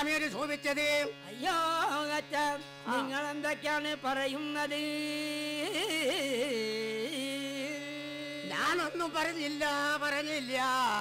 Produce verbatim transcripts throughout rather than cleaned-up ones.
സ്വാമിയോട് ചോദിച്ചത്? അയ്യോ അച്ഛ, നിങ്ങൾ എന്തൊക്കെയാണ് പറയുന്നത്? ഞാനൊന്നും പറഞ്ഞില്ല പറഞ്ഞില്ല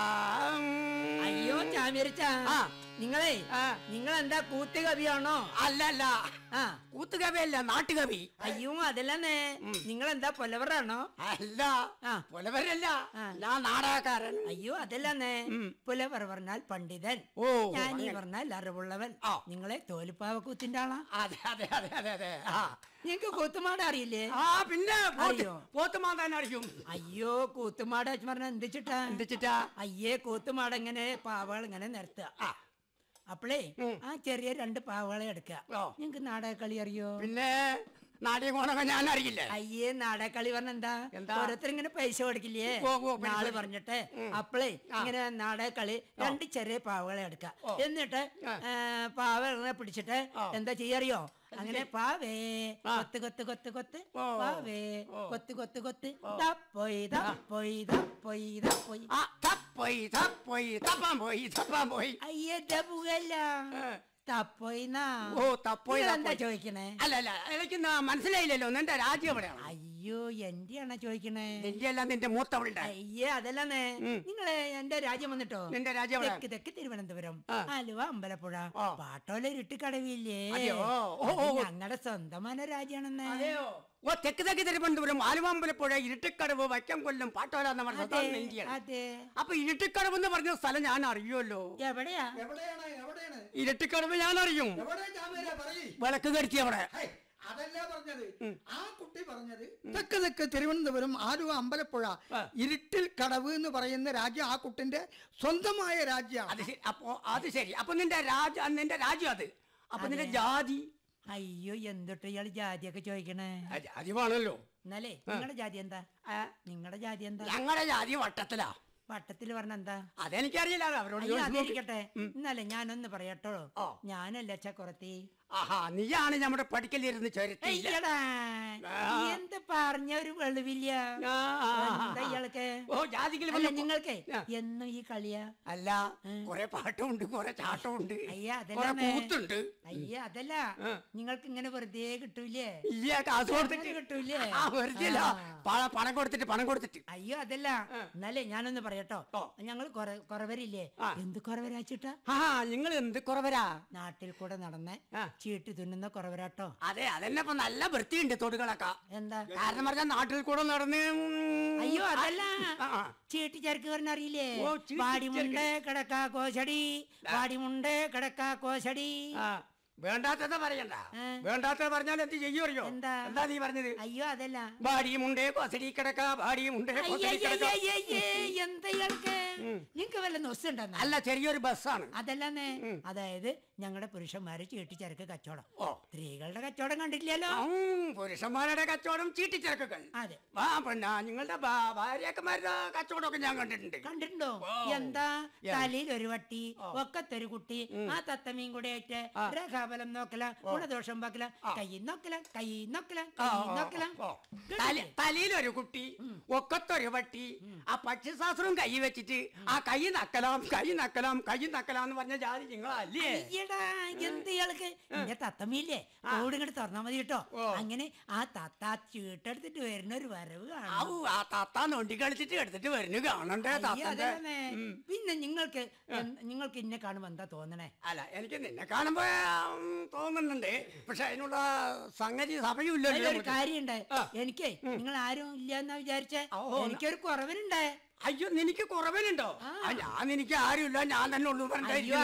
അയ്യോ ചാമിരിച്ച, നിങ്ങളെ നിങ്ങൾ എന്താ കൂത്തുകവിയാണോ? അല്ലല്ല, ആ കൂത്തുകവിയല്ല, നാട്ടുകവി. അയ്യോ അതല്ലേ, നിങ്ങൾ എന്താ പുലവറാണോ? അല്ല, പുലവരല്ല, ഞാൻ നാടകക്കാരൻ. അയ്യോ അതല്ലേ, പുലവർ പറഞ്ഞാൽ പണ്ഡിതൻ, ഞാനീ പറഞ്ഞാൽ അറിവുള്ളവൻ. നിങ്ങളെ തോൽപ്പാവക്കൂത്തിന്റെ ആളാ? അതെ അതെ അതെ അതെ അതെ. നിങ്ങക്ക് കൂത്തുമാട അറിയില്ലേ? ആ പിന്നെ പോത്തുമാടാൻ അറിയും. അയ്യോ കൂത്തുമാട പറഞ്ഞ എന്തിച്ചിട്ടാ എന്തിച്ചിട്ടാ? അയ്യേ കൂത്തുമാട ഇങ്ങനെ പാവകൾ ഇങ്ങനെ നിരത്തുക. അപ്പളേ ആ ചെറിയ രണ്ട് പാവകളെ എടുക്കുക. നിങ്ങക്ക് നാടകക്കളി അറിയോ? പിന്നെ നാടകമൊക്കെ ഞാൻ അറിയില്ല. അയ്യേ നാടകക്കളി പറഞ്ഞ എന്താ? ഓരോരുത്തർ ഇങ്ങനെ പൈസ കൊടുക്കില്ലേ നാള് പറഞ്ഞിട്ട്. അപ്പളേ ഇങ്ങനെ നാടകക്കളി രണ്ട് ചെറിയ പാവകളെ എടുക്കുക. എന്നിട്ട് പാവകളെ പിടിച്ചിട്ട് എന്താ ചെയ്യാറിയോ? അങ്ങനെ പാവേ കൊത്ത് കൊത്ത് കൊത്ത് കൊത്ത് പാവേ കൊത്ത് കൊത്ത് കൊത്ത് തപ്പോയി തപ്പോയി തപ്പോയി തപ്പോയി തപ്പോയി തപ്പോയി തപ്പാൻ പോയി തപ്പാൻ പോയി. അയ്യേ ഡബുകല്ല, തപ്പോയിന്നാ. ഓ തപ്പോയി എന്താ ചോദിക്കണേ? അല്ല അല്ല, എനിക്ക് മനസ്സിലായില്ലല്ലോ. നിന്റെ രാജ്യം എവിടെയാണ്? അയ്യോ എന്റെയാണോ ചോദിക്കണേ? നിന്റെ അല്ല, നിന്റെ മൂത്തവളുടെ. അയ്യേ അതല്ലേ, നിങ്ങള് എന്റെ രാജ്യം വന്നിട്ടോ? നിന്റെ രാജ്യം തെക്ക് തെക്ക് തിരുവനന്തപുരം, ആലുവ, അമ്പലപ്പുഴ, പാട്ടോല ഇരുട്ടിക്കടവില്ലേ? ഞങ്ങളുടെ സ്വന്തமான രാജ്യാണെന്ന്. ഓ തെക്ക് തെക്ക് തിരുവനന്തപുരം, ആലുവ, അമ്പലപ്പുഴ, ഇരുട്ടിക്കടവ്, വൈക്കം, കൊല്ലം, പാട്ടോല എന്ന് പറഞ്ഞ. അതെ. അപ്പൊ ഇരുട്ടിക്കടവ് എന്ന് പറഞ്ഞ സ്ഥലം ഞാൻ അറിയുമല്ലോ. എവിടെയാ? ഇരുട്ടിക്കടവ് ഞാൻ അറിയും. വിളക്ക് കടിച്ചു അവിടെ. അതല്ല പറഞ്ഞത്, ആ കുട്ടി പറഞ്ഞത് തെക്ക് തെക്ക് തിരുവനന്തപുരം, ആലുവ, അമ്പലപ്പുഴ, ഇരുട്ടിൽ കടവ് എന്ന് പറയുന്ന രാജ്യം ആ കുട്ടിന്റെ സ്വന്തമായ രാജ്യമാണ്. അപ്പൊ അത് ശരി. അപ്പൊ നിന്റെ രാജ്യം, നിന്റെ രാജ്യം അത്. അപ്പൊ നിന്റെ ജാതി? അയ്യോ എന്തൊട്ട് ഇയാള് ജാതിയൊക്കെ ചോദിക്കണേ? ജാതിയാണല്ലോ. എന്നാലേ നിങ്ങളുടെ ജാതി എന്താ? നിങ്ങളുടെ ജാതി എന്താ? ഞങ്ങളുടെ ജാതി വട്ടത്തിലാ. വട്ടത്തിൽ പറഞ്ഞ എന്താ? അതെനിക്കറിയില്ല, അവരോട് അതിരിക്കട്ടെ. എന്നാലേ ഞാനൊന്ന് പറയട്ടോ, ഞാനല്ല ചക്കുറത്തി. ആഹാ, നീയാണ് നമ്മുടെ പഠിക്കലിരുന്ന് ചേർത്തി. എന്ത് പറഞ്ഞ ഒരു വെളിവില്ല ഇയാൾക്ക്. നിങ്ങൾക്ക് എന്നും ഈ കളിയാ? അല്ല, കൊറേ പാട്ടമുണ്ട്, കൊറേ ചാട്ടമുണ്ട്. അയ്യ അതല്ല അയ്യ അതല്ല നിങ്ങൾക്ക് ഇങ്ങനെ വെറുതെ കിട്ടൂലേ? ഇല്ല, കാശ് കൊടുത്തിട്ട് കിട്ടൂലേ? വെറുതെ പണം കൊടുത്തിട്ട് പണം കൊടുത്തിട്ട്. അയ്യോ അതല്ല, എന്നാലേ ഞാനൊന്ന് പറയട്ടോ, ഞങ്ങൾ കുറവരില്ലേ? എന്ത് കുറവരാച്ചിട്ടാ? ആ നിങ്ങൾ എന്ത് കുറവരാ? നാട്ടിൽ കൂടെ നടന്ന ചീട്ടി തുന്നുന്ന കുറവരാട്ടോ. അതെ, അതെന്നെ ഇപ്പൊ നല്ല വൃത്തിയുണ്ട് തൊടുകളൊക്കെ. എന്താ കാരണം പറഞ്ഞാൽ നാട്ടിൽ കൂടെ നടന്ന്. അയ്യോ അതല്ല, ചീട്ടി ചരക്ക് പറഞ്ഞ അറിയില്ലേ? വാടിമുണ്ട് കിടക്കാ കോശടി, വാടിമുണ്ട് കിടക്കാ കോശടി. വേണ്ടാത്തത് പറയണ്ട. വേണ്ടാത്തത് പറഞ്ഞാൽ എന്ത് ചെയ്യും അറിയോ? എന്താ എന്താ നീ പറഞ്ഞത്? അയ്യോ അതല്ല, ഭാടിയുമുണ്ടേ കൊസടി കിടക്ക, ഭാടിയുമുണ്ടേ. എന്താ നിങ്ങക്ക് വല്ല നൊസുണ്ടെന്ന്? അല്ല, ചെറിയൊരു ബസ്സാണ്. അതല്ലേ, അതായത് ഞങ്ങളുടെ പുരുഷന്മാര് ചീട്ടിച്ചരക്ക് കച്ചവടം. സ്ത്രീകളുടെ കച്ചവടം കണ്ടില്ലല്ലോ. പുരുഷന്മാരുടെ കച്ചവടം ചീട്ടിച്ചരക്കുകൾ. അതെ. ആ പിന്നെ നിങ്ങളുടെ ഭാര്യക്കന്മാരുടെ കച്ചവടമൊക്കെ ഞാൻ കണ്ടിട്ടുണ്ട്. കണ്ടിട്ടുണ്ടോ? എന്താ തലയിൽ ഒരു വട്ടി, ഒക്കത്തൊരു കുട്ടി, ആ തത്തമീൻ കൂടെ ആയിട്ട് രേഖാബലം നോക്കല, ഗുണദോഷം പാക്കല, കൈ നോക്കല, കൈ നോക്കല, കൈ നോക്കല. തലയിലൊരു കുട്ടി, ഒക്കത്തൊരു വട്ടി, ആ പക്ഷിശാസ്ത്രവും കൈ വെച്ചിട്ട് ആ കൈ നക്കലാം, കൈ നക്കലാം, കൈ നക്കലാം എന്ന് പറഞ്ഞ ജാതി നിങ്ങളല്ലേ? എന്ത് ഇയാൾക്ക് എന്റെ തത്തമ്മയില്ലേ, ഓട് ഇങ്ങോട്ട് തുറന്നാ മതി കേട്ടോ. അങ്ങനെ ആ തത്ത ചീട്ടെടുത്തിട്ട് വരുന്ന ഒരു വരവ് കാണാം. ആ തത്ത നൊണ്ടി കളിച്ചിട്ട് എടുത്തിട്ട് വരുന്നു കാണണ്ടേ? പിന്നെ നിങ്ങൾക്ക് നിങ്ങൾക്ക് ഇന്നെ കാണുമ്പോ എന്താ തോന്നണേ? അല്ല, എനിക്ക് നിന്നെ കാണുമ്പോ തോന്നുന്നുണ്ട്, പക്ഷെ അതിനുള്ള സംഗതി സമയമില്ലല്ലോ. ഒരു കാര്യണ്ട്, എനിക്ക് നിങ്ങൾ ആരും ഇല്ല എന്നാ വിചാരിച്ചേ? എനിക്കൊരു കുറവനുണ്ടേ. അയ്യോ, നിനക്ക് കുറവനുണ്ടോ? ഞാൻ എനിക്ക് ആരുമില്ല, ഞാൻ തന്നെ ഉള്ളൂ പറഞ്ഞ.